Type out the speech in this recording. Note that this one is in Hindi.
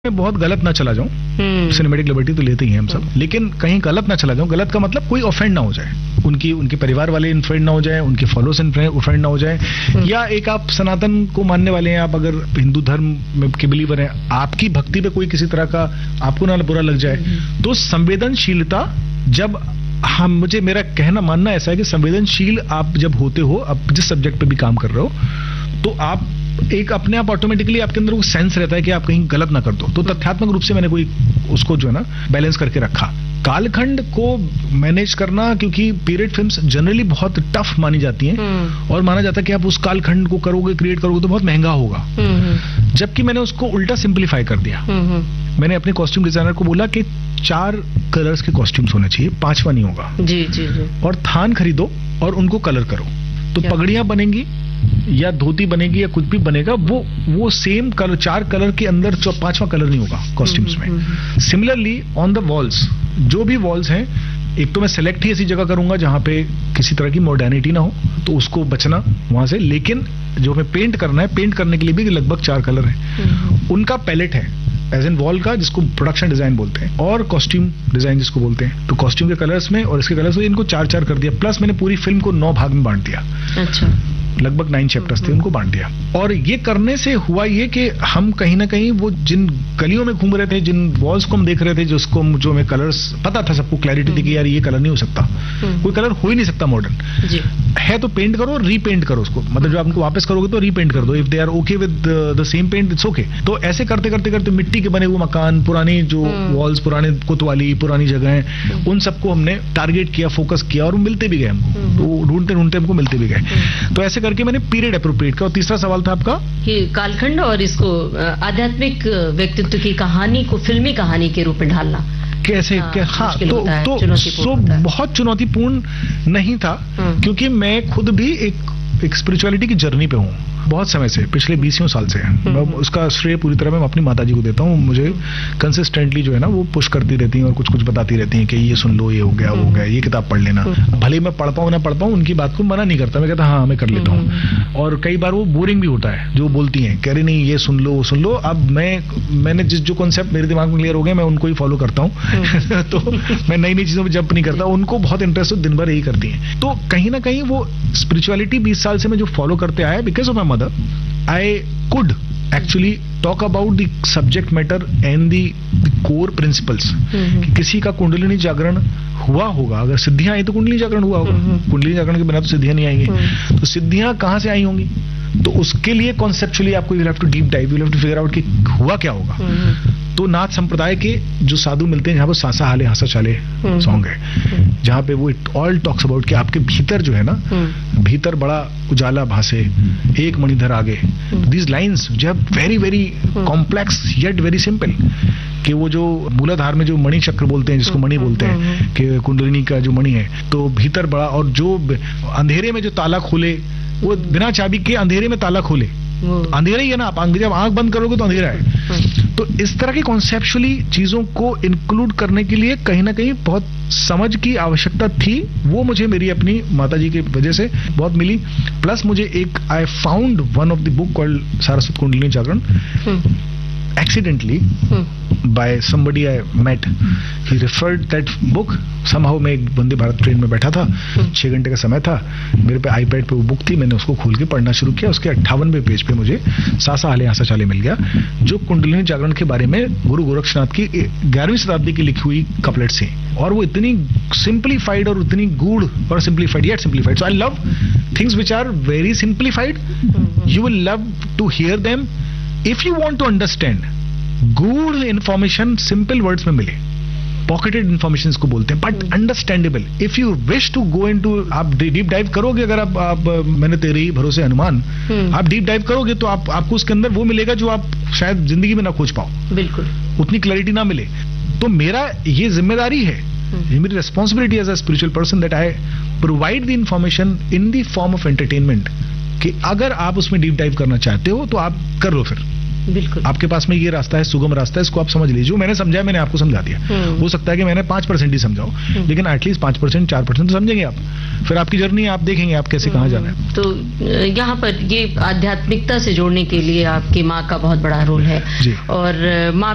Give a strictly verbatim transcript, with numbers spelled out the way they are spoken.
मैं बहुत गलत ना चला जाऊं, सिनेमैटिक लिबर्टी तो लेते ही हैं हम सब, लेकिन कहीं गलत ना चला जाऊं। गलत का मतलब कोई ऑफेंड ना हो जाए, उनकी उनके परिवार वाले इन्फ्रेंड ना हो जाए, उनके फॉलोअर्स इन्फ्रेंड ना हो जाए, या एक आप सनातन को मानने वाले हैं, आप अगर हिंदू धर्म में के बिलीवर हैं, आपकी भक्ति पे कोई किसी तरह का आपको ना बुरा लग जाए, तो संवेदनशीलता जब हम मुझे मेरा कहना मानना ऐसा है कि संवेदनशील आप जब होते हो, आप जिस सब्जेक्ट पे भी काम कर रहे हो, तो आप एक अपने आप ऑटोमेटिकली आपके अंदर वो सेंस रहता है कि आप कहीं गलत ना कर दो। तो तथ्यात्मक रूप से मैंने कोई उसको जो है ना बैलेंस करके रखा। कालखंड को मैनेज करना, क्योंकि पीरियड फिल्म्स जनरली बहुत टफ मानी जाती हैं और माना जाता है कि आप उस कालखंड को करोगे, क्रिएट करोगे तो बहुत महंगा होगा, जबकि मैंने उसको उल्टा सिंप्लीफाई कर दिया। मैंने अपने कॉस्ट्यूम डिजाइनर को बोला कि चार कलर्स के कॉस्ट्यूम्स होने चाहिए, पांचवा नहीं होगा। जी जी जी। और थान खरीदो और उनको कलर करो, तो पगड़ियां बनेंगी या धोती बनेगी या कुछ भी बनेगा, वो वो सेम कलर, चार कलर के अंदर पांचवा कलर नहीं होगा कॉस्ट्यूम्स में। सिमिलरली ऑन द वॉल्स, जो भी वॉल्स हैं, एक तो मैं सेलेक्ट ही ऐसी जगह करूंगा जहां पे किसी तरह की मॉडर्निटी ना हो, तो उसको बचना वहां से। लेकिन जो हमें पेंट करना है, पेंट करने के लिए भी लगभग चार कलर है, उनका पैलेट है, एज एन वॉल का, जिसको प्रोडक्शन डिजाइन बोलते हैं, और कॉस्ट्यूम डिजाइन जिसको बोलते हैं। तो कॉस्ट्यूम के कलर्स में और इसके कलर्स में इनको चार चार कर दिया, प्लस मैंने पूरी फिल्म को नौ भाग में बांट दिया। अच्छा। लगभग नाइन चैप्टर्स थे, उनको बांट दिया। और ये करने से हुआ ये कि हम कहीं ना कहीं वो जिन गलियों में घूम रहे थे, जिन वॉल्स को हम देख रहे थे, जिसको जो हमें कलर्स पता था, सबको क्लैरिटी थी कि यार ये कलर नहीं हो सकता, कोई कलर हो ही नहीं सकता मॉडर्न है, तो पेंट करो, रीपेंट करो उसको, मतलब जब आप उनको वापस करोगे तो रीपेंट कर दो, if they are okay with the same paint it's okay. तो ऐसे करते करते करते मिट्टी के बने हुए मकान, पुरानी जो वॉल्स, पुराने कोतवाली, पुरानी जगह, उन सबको हमने टारगेट किया, फोकस किया, और मिलते भी गए हमको, तो ढूंढते ढूंढते हमको मिलते भी गए। तो ऐसे करके मैंने पीरियड अप्रोप्रिएट का। और तीसरा सवाल था आपका कि कालखंड और इसको आध्यात्मिक व्यक्तित्व की कहानी को फिल्मी कहानी के रूप में ढालना कैसे। हाँ, क्या, हाँ तो, तो सो बहुत चुनौतीपूर्ण नहीं था, क्योंकि मैं खुद भी एक, एक स्पिरिचुअलिटी की जर्नी पे हूँ बहुत समय से, पिछले बीसियों साल से। मैं उसका श्रेय पूरी तरह मैं अपनी माता जी को देता हूँ। मुझे कंसिस्टेंटली जो है ना वो पुश करती रहती हैं और कुछ कुछ बताती रहती हैं कि ये सुन लो, ये हो गया, वो हो गया, ये किताब पढ़ लेना। भले मैं पढ़ पाऊँ ना पढ़ पाऊँ, उनकी बात को मना नहीं करता, मैं कहता हाँ मैं कर लेता हूँ। और कई बार वो बोरिंग भी होता है जो बोलती हैं, कह रही नहीं ये सुन लो, वो सुन लो। अब मैं मैंने जिस जो कॉन्सेप्ट मेरे दिमाग में क्लियर हो गए, मैं उनको ही फॉलो करता हूँ। तो मैं नई नई चीजों में जंप नहीं करता, उनको बहुत इंटरेस्ट हो, दिन भर यही करती हैं। तो कहीं ना कहीं वो स्पिरिचुअलिटी बीस साल से मैं जो फॉलो करते आया, because of my mother, I could actually talk about the subject matter and the, the core principles. कि किसी का कुंडलिनी जागरण हुआ होगा, अगर सिद्धियां आई तो कुंडली जागरण हुआ होगा, कुंडली जागरण के बिना तो सिद्धियां नहीं आएंगी। तो सिद्धियां कहां से आई होंगी, तो उसके लिए कॉन्सेप्चुअली आपको you have to deep dive, you have to figure out कि हुआ क्या होगा। तो नाथ संप्रदाय के जो साधु मिलते हैं, जहां पर सांसा हाले हासा चाले सॉन्ग है, जहां पे वो इट ऑल टॉक्स अबाउट कि आपके भीतर जो है ना, भीतर बड़ा उजाला भासे, एक मणिधर आगे। दीज लाइन्स जो है very very complex yet very simple, कि वो जो मूलाधार में जो मणि चक्र बोलते हैं, जिसको मणि बोलते हैं, कि कुंडलिनी का जो मणि है, तो भीतर बड़ा, और जो अंधेरे में जो ताला खोले, वो बिना चाबी के अंधेरे में ताला खोले, अंधेरा ही है ना, आप जब आंख बंद करोगे तो अंधेरा है। तो इस तरह की कॉन्सेप्चुअली चीजों को इंक्लूड करने के लिए कहीं ना कहीं बहुत समझ की आवश्यकता थी। वो मुझे मेरी अपनी माताजी की वजह से बहुत मिली। प्लस मुझे एक, I found one of the book called Saraswat kundalini Jagran accidentally hmm. by somebody I met. He referred that book. Somehow मैं एक वंदे भारत ट्रेन में बैठा था, hmm. छह घंटे का समय था, मेरे पे आईपैड पे वो बुक थी, मैंने उसको खोल के पढ़ना शुरू किया। उसके अट्ठावनवें पेज पे मुझे सासा हाले हासा चाले मिल गया, जो कुंडलिनी जागरण के बारे में गुरु गोरक्षनाथ की ग्यारहवीं शताब्दी की लिखी हुई कपलेट्स हैं, और वो इतनी सिंप्लीफाइड और इतनी गूढ़ और simplified yet simplified. So I love things which are very simplified, you will love to hear them if you want to understand. गूढ़ इंफॉर्मेशन सिंपल वर्ड्स में मिले, पॉकेटेड इंफॉर्मेशन को बोलते हैं, but understandable. If you wish to go into, आप डीप डाइव करोगे, अगर आप, आप मैंने तेरे ही भरोसे हनुमान, आप डीप डाइव करोगे तो आप आपको उसके अंदर वो मिलेगा जो आप शायद जिंदगी में ना खोज पाओ, बिल्कुल उतनी क्लैरिटी ना मिले। तो मेरा ये जिम्मेदारी है, ये मेरी responsibility as a spiritual person, that I provide the information in the form of entertainment, कि अगर आप उसमें डीप डाइव करना चाहते हो तो आप कर लो, फिर बिल्कुल आपके पास में ये रास्ता है, सुगम रास्ता है, इसको आप समझ लीजिए। मैंने समझा, मैंने आपको समझा दिया। हो सकता है कि मैंने पांच परसेंट ही समझाऊं, लेकिन एटलीस्ट पांच परसेंट चार परसेंट तो समझेंगे आप, फिर आपकी जर्नी आप देखेंगे आप कैसे कहाँ जाना है। तो यहाँ पर ये आध्यात्मिकता से जोड़ने के लिए आपकी माँ का बहुत बड़ा रोल है, और माँ